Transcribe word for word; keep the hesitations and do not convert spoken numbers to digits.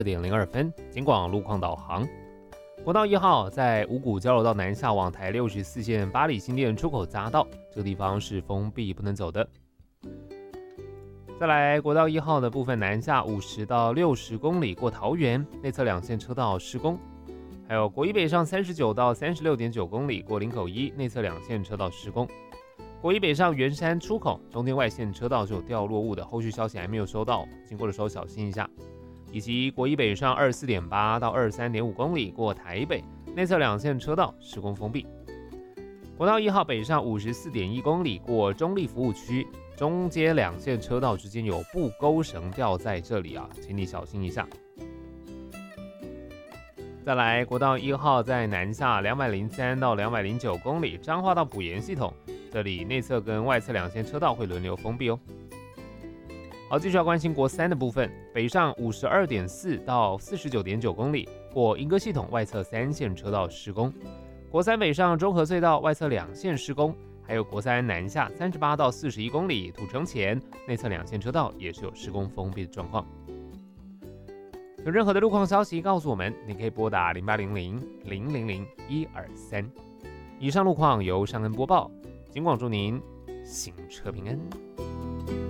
四点零二分，警广路况导航。国道一号在五股交流道南下往台六十四线八里新店出口匝道，这个地方是封闭不能走的。再来，国道一号的部分南下五十到六十公里过桃园，内侧两线车道施工。还有国一北上三十九到三十六点九公里过林口一，内侧两线车道施工。国一北上圆山出口中间外线车道是有掉落物的，后续消息还没有收到，经过的时候小心一下。以及国一北上二十四点八到二十三点五公里过台北，内侧两线车道施工封闭。国道一号北上五十四点一公里过中立服务区，中间两线车道之间有布钩绳吊在这里啊，请你小心一下。再来，国道一号在南下两百零三到两百零九公里，彰化到埔盐系统，这里内侧跟外侧两线车道会轮流封闭哦。好，继续要关心国三的部分，北上五十二点四到四十九点九公里，过莺歌系统外侧三线车道施工。国三北上中和隧道外侧两线施工，还有国三南下三十八到四十一公里，土城前内侧两线车道也是有施工封闭的状况。有任何的路况消息告诉我们，你可以拨打零八零零零零零一二三。以上路况由尚恩播报，警广祝您行车平安。